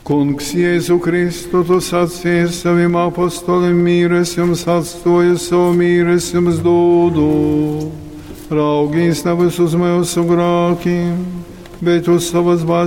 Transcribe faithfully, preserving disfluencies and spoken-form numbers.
Kungs Jēzu Kristu, tu sacīji saviem apostoliem, mīru es jums atstāju, savu mīru es jums dodu. Raugīs nevis uz mūsu grēkiem, bet uz savas baznīcas